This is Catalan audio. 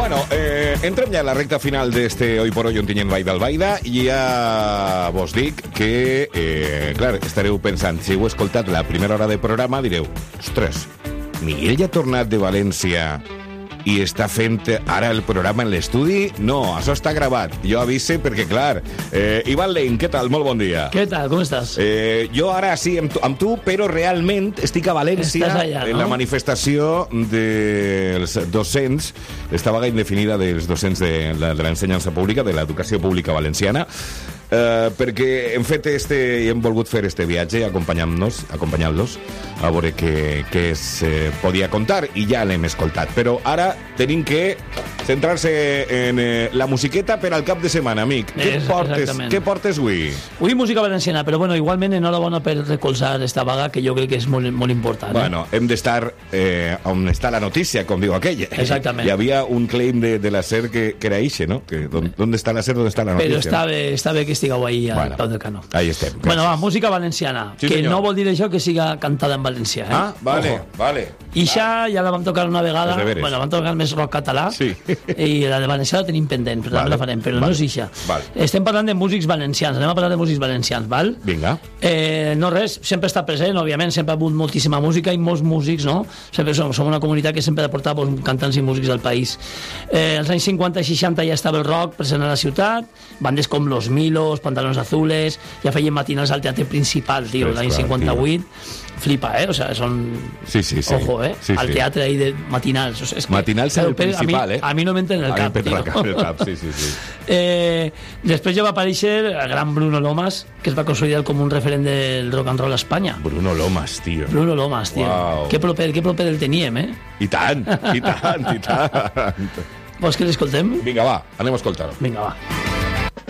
Bueno, entrem ja a la recta final d'este Hoy por Hoy on tinguem Vall d'Albaida i ja vos dic que, clar, estareu pensant, si heu escoltat la primera hora de programa, direu, ostres, Miguel ja ha tornat de València i està fent ara el programa en l'estudi? No, això està gravat. Jo avise perquè, clar, Ivan Lein, què tal? Molt bon dia. Què tal? Com estàs? Jo ara sí, amb tu, però realment estic a València allà, no? En la manifestació dels docents, esta vaga indefinida dels docents de l'ensenyança pública, de l'educació pública valenciana, perquè hem fet i hem volgut fer este viatge acompanyant-los a veure què es podia contar, i ja l'hem escoltat, però ara tenim que centrar-se en la musiqueta per al cap de setmana, amic. Què portes avui? Avui música valenciana, però bueno, igualment enhorabona per recolzar esta vaga, que jo crec que és molt, molt important. Bueno, hem d'estar on està la notícia, com diu aquella. Exactament. Hi havia un claim de la SER que era ixe, no? ¿Dónde està la SER, dónde està la notícia? Però està bé que estigueu ahí al peu del canó. Ahí estem. Bueno, va, música valenciana, sí, que senyor. No vol dir això que siga cantada en valencià. Ah, vale, ojo. Vale. I ja la vam tocar una vegada, bueno, vam tocar més rock català, sí. I la de valencià la tenim pendent, però també la farem, però no és ixa. Estem parlant de músics valencians, anem a parlar de músics valencians, val? Vinga. No res, sempre està present, òbviament, sempre ha hagut moltíssima música i molts músics, no? Sempre som una comunitat que sempre ha portat cantants i músics del país. Als anys 50 i 60 ja estava el rock present a la ciutat, bandes com Los Milos, Pantalones Azules, ja feien matinals al Teatre Principal, tio, l'any 58. Flipa, o sea, són... Sí. Ojo, al teatre ahí de matinals. O sea, es que, matinals al Principal, a mi no m'entén el cap, tio. Sí. Després ja va aparèixer el gran Bruno Lomas, que es va consolidar com un referent del rock and roll a Espanya. Bruno Lomas, tio. Wow. Que proper el teníem, I tant. Vols que l'escoltem? Vinga, va, anem a escoltar-ho. Vinga, va.